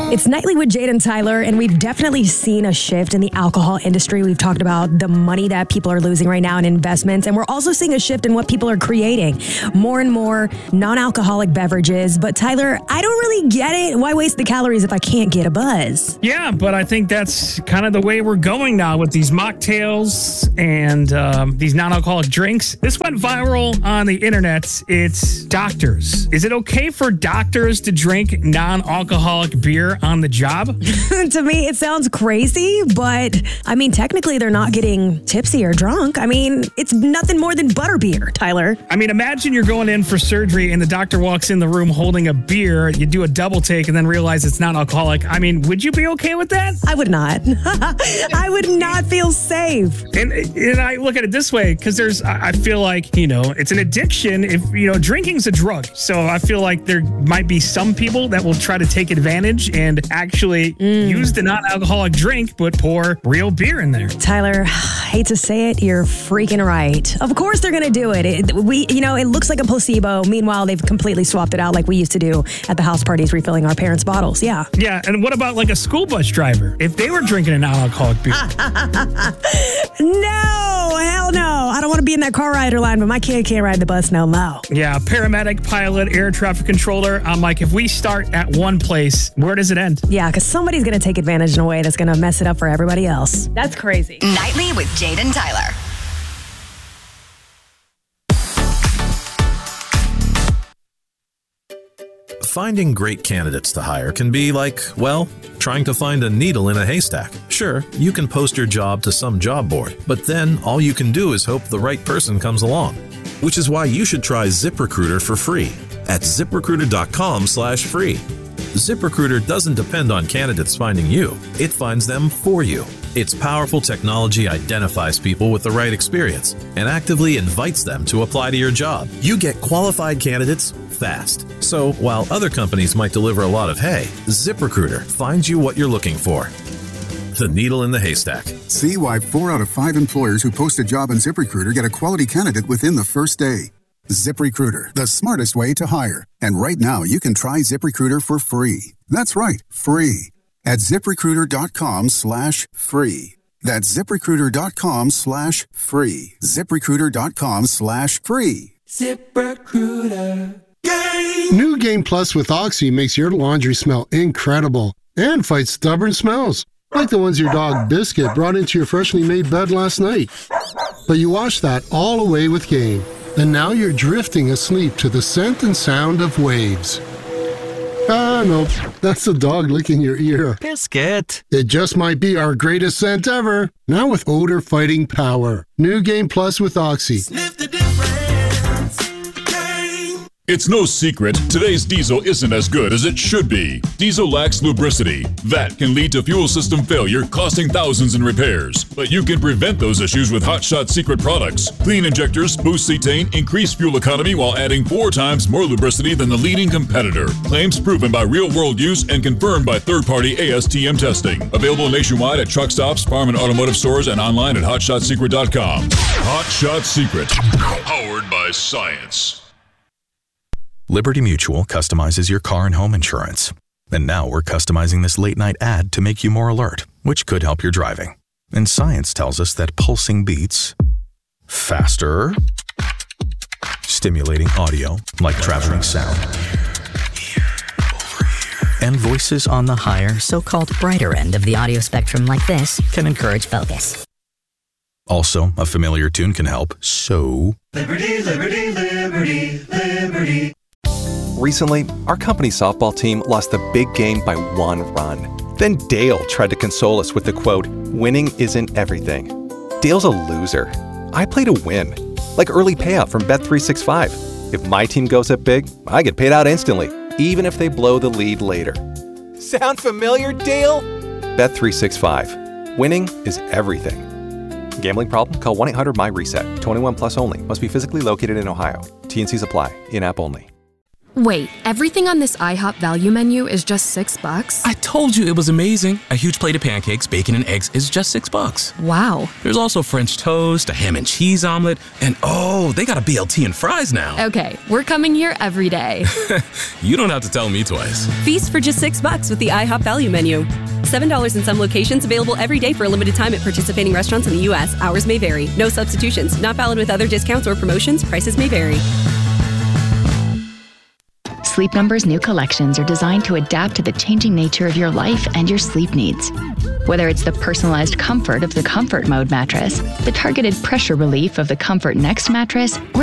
It's Nightly with Jade and Tyler, and we've definitely seen a shift in the alcohol industry. We've talked about the money that people are losing right now in investments, and we're also seeing a shift in what people are creating. More and more non-alcoholic beverages. But Tyler, I don't really get it. Why waste the calories if I can't get a buzz? Yeah, but I think that's kind of the way we're going now with these mocktails and these non-alcoholic drinks. This went viral on the internet. It's doctors. Is it okay for doctors to drink non-alcoholic beer on the job? To me, it sounds crazy, but I mean, technically they're not getting tipsy or drunk. I mean, it's nothing more than butterbeer, Tyler. I mean, imagine you're going in for surgery and the doctor walks in the room holding a beer. You do a double take and then realize it's not alcoholic. I mean, would you be okay with that? I would not. I would not feel safe. And I look at it this way, because I feel like, it's an addiction. If, drinking's a drug. So I feel like there might be some people that will try to take advantage and actually use the non-alcoholic drink, but pour real beer in there. Tyler, hate to say it, you're freaking right. Of course they're going to do it. It looks like a placebo. Meanwhile, they've completely swapped it out like we used to do at the house parties, refilling our parents' bottles. Yeah. Yeah. And what about like a school bus driver? If they were drinking a non-alcoholic beer? No, hell no. I don't want to be in that car rider line, but my kid can't ride the bus no more. Yeah. Paramedic, pilot, air traffic controller. I'm like, if we start at one place, where does it end? Yeah, because somebody's going to take advantage in a way that's going to mess it up for everybody else. That's crazy. Nightly with Jade and Tyler. Finding great candidates to hire can be like, well, trying to find a needle in a haystack. Sure, you can post your job to some job board, but then all you can do is hope the right person comes along. Which is why you should try ZipRecruiter for free at ZipRecruiter.com/free. ZipRecruiter doesn't depend on candidates finding you. It finds them for you. Its powerful technology identifies people with the right experience and actively invites them to apply to your job. You get qualified candidates fast. So while other companies might deliver a lot of hay, ZipRecruiter finds you what you're looking for. The needle in the haystack. See why 4 out of 5 employers who post a job on ZipRecruiter get a quality candidate within the first day. ZipRecruiter, the smartest way to hire. And right now, you can try ZipRecruiter for free. That's right, free. At ZipRecruiter.com/free. That's ZipRecruiter.com/free. ZipRecruiter.com/free. ZipRecruiter. New Game Plus with Oxy makes your laundry smell incredible and fights stubborn smells, like the ones your dog Biscuit brought into your freshly made bed last night. But you washed that all away with Game, and now you're drifting asleep to the scent and sound of waves. Ah, no, that's the dog licking your ear. Biscuit. It just might be our greatest scent ever, now with odor-fighting power. New Game Plus with Oxy. Sniff the difference. It's no secret, today's diesel isn't as good as it should be. Diesel lacks lubricity. That can lead to fuel system failure, costing thousands in repairs. But you can prevent those issues with Hot Shot Secret products. Clean injectors, boost cetane, increase fuel economy while adding 4 times more lubricity than the leading competitor. Claims proven by real-world use and confirmed by third-party ASTM testing. Available nationwide at truck stops, farm and automotive stores, and online at hotshotsecret.com. Hot Shot Secret. Powered by science. Liberty Mutual customizes your car and home insurance. And now we're customizing this late-night ad to make you more alert, which could help your driving. And science tells us that pulsing beats, faster, stimulating audio like traveling sound, and voices on the higher, so-called brighter end of the audio spectrum like this can encourage focus. Also, a familiar tune can help, so... Liberty, liberty, liberty, liberty. Recently, our company softball team lost the big game by 1 run. Then Dale tried to console us with the quote, "Winning isn't everything." Dale's a loser. I play to win. Like early payout from Bet365. If my team goes up big, I get paid out instantly, even if they blow the lead later. Sound familiar, Dale? Bet365. Winning is everything. Gambling problem? Call 1-800-MY-RESET. 21 plus only. Must be physically located in Ohio. T&Cs apply. In-app only. Wait, everything on this IHOP value menu is just $6? I told you it was amazing. A huge plate of pancakes, bacon, and eggs is just $6. Wow. There's also French toast, a ham and cheese omelet, and oh, they got a BLT and fries now. Okay, we're coming here every day. You don't have to tell me twice. Feast for just $6 with the IHOP value menu. $7 in some locations, available every day for a limited time at participating restaurants in the U.S. Hours may vary. No substitutions. Not valid with other discounts or promotions. Prices may vary. Sleep Number's new collections are designed to adapt to the changing nature of your life and your sleep needs. Whether it's the personalized comfort of the Comfort Mode mattress, the targeted pressure relief of the Comfort Next mattress, or